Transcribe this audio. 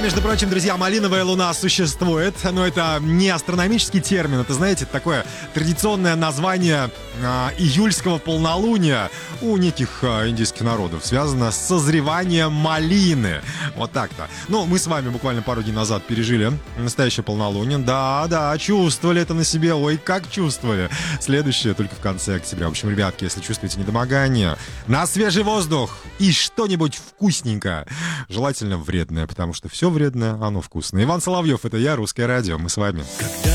между прочим, друзья, малиновая луна существует, но это не астрономический термин, это, знаете, такое традиционное название июльского полнолуния у неких индийских народов, связано с созреванием малины. Вот так-то. Ну, мы с вами буквально пару дней назад пережили настоящее полнолуние. Да, чувствовали это на себе, ой, как чувствовали. Следующее только в конце октября. В общем, ребятки, если чувствуете недомогание, на свежий воздух и что-нибудь вкусненькое. Желательно вредное, потому что все вредное, оно вкусное. Иван Соловьев, это я, Русское радио. Мы с вами. Когда